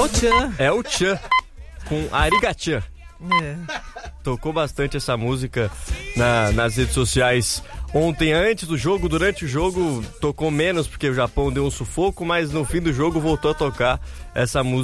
o Tchan. É o Tchan, com Arigatchan. É. Tocou bastante essa música nas redes sociais ontem, antes do jogo. Durante o jogo tocou menos porque o Japão deu um sufoco, mas no fim do jogo voltou a tocar essa música.